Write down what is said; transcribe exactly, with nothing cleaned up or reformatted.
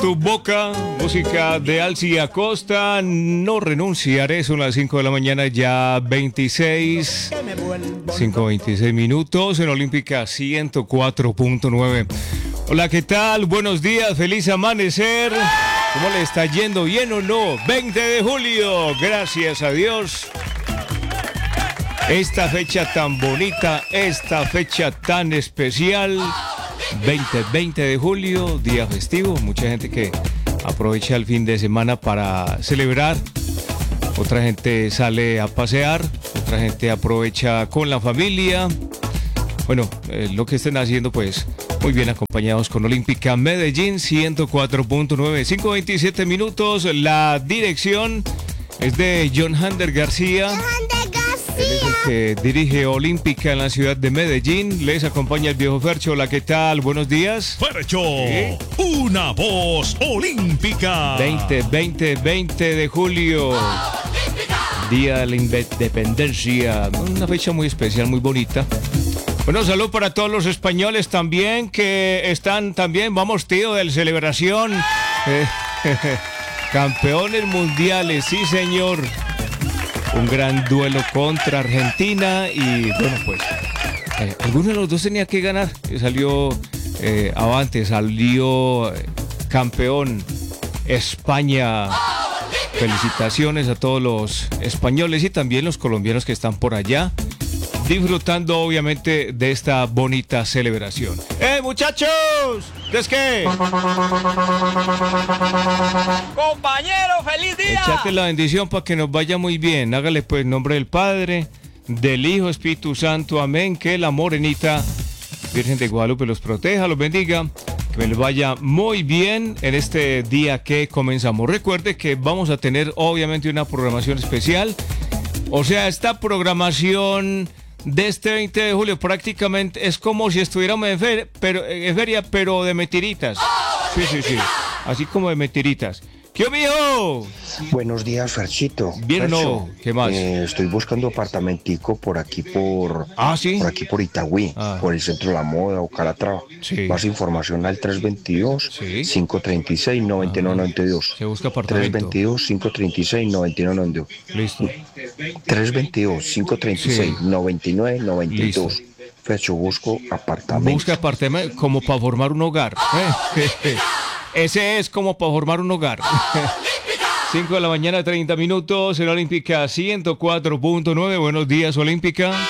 tu boca, música de Alci Acosta, no renunciaré, son las cinco de la mañana, ya veintiséis, cinco veintiséis minutos en Olímpica ciento cuatro punto nueve. Hola, ¿qué tal? Buenos días, feliz amanecer. ¿Cómo le está yendo? ¿Bien o no? veinte de julio, gracias a Dios. Esta fecha tan bonita, esta fecha tan especial, veinte, veinte de julio, día festivo, mucha gente que aprovecha el fin de semana para celebrar, otra gente sale a pasear, otra gente aprovecha con la familia. Bueno, eh, lo que estén haciendo, pues, muy bien acompañados con Olímpica Medellín ciento cuatro punto nueve, cinco veintisiete minutos, la dirección es de John Hander García. Él es el que dirige Olímpica en la ciudad de Medellín. Les acompaña el viejo Fercho. Hola, ¿qué tal? Buenos días. Fercho, ¿sí? Una voz olímpica. veinte, veinte, veinte de julio. Olímpica. Día de la Independencia. Una fecha muy especial, muy bonita. Bueno, salud para todos los españoles también que están también, vamos tío, de celebración. Eh, campeones mundiales, sí señor. Un gran duelo contra Argentina y bueno, pues eh, alguno de los dos tenía que ganar. Salió eh, avante, salió eh, campeón España. Felicitaciones a todos los españoles y también los colombianos que están por allá, disfrutando obviamente de esta bonita celebración. ¡Eh, muchachos! ¿Qué es qué? Compañero, feliz día. Echate la bendición para que nos vaya muy bien. Hágale pues en nombre del Padre, del Hijo, Espíritu Santo. Amén. Que la morenita Virgen de Guadalupe los proteja, los bendiga. Que me les vaya muy bien en este día que comenzamos. Recuerde que vamos a tener obviamente una programación especial. O sea, esta programación de este veinte de julio prácticamente es como si estuviéramos en feria, pero, en feria, pero de mentiritas. Sí, sí, sí. Así como de mentiritas. ¿Qué mijo? Buenos días, Ferchito. Bien, Fercho, no. ¿Qué más? Eh, estoy buscando apartamentico por aquí por Ah, sí. por aquí por Itagüí, Ah. por el centro de la moda o Calatrava. Sí. Más información al tres dos dos, Sí. cinco tres seis, nueve nueve nueve dos. Se busca tres apartamento. dos dos, cinco tres seis, nueve nueve nueve dos. Listo. tres dos dos, cinco tres seis, nueve nueve nueve dos. Listo. Fercho, busco apartamento. Busca apartamento como para formar un hogar. ¿Eh? Ese es como para formar un hogar. cinco de la mañana, treinta minutos en Olímpica ciento cuatro punto nueve. Buenos días, Olímpica.